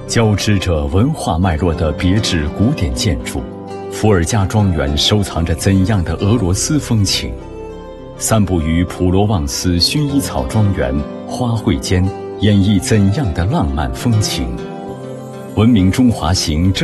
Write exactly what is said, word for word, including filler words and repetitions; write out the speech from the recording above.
交织着文化脉络的别致古典建筑，伏尔加庄园收藏着怎样的俄罗斯风情？散布于普罗旺斯薰衣草庄园花卉间，演绎怎样的浪漫风情？文明中华行正